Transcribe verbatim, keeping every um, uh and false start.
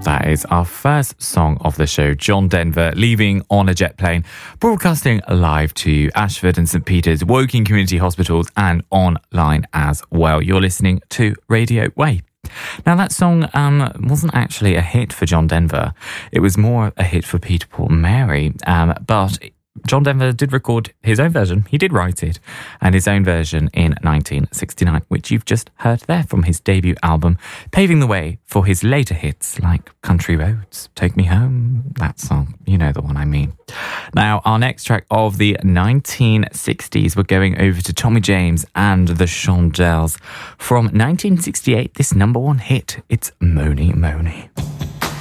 That is our first song of the show, John Denver, Leaving on a Jet Plane, broadcasting live to Ashford and St Peter's, Woking Community Hospitals, and online as well. You're listening to Radio Way. Now, that song um, wasn't actually a hit for John Denver. It was more a hit for Peter, Paul and Mary, um, but John Denver did record his own version. He did write it, and his own version in nineteen sixty-nine, which you've just heard there from his debut album, paving the way for his later hits like Country Roads, Take Me Home, that song. You know the one I mean. Now, our next track of the nineteen sixties, we're going over to Tommy James and the Shondells. From nineteen sixty-eight, this number one hit, it's Mony Mony.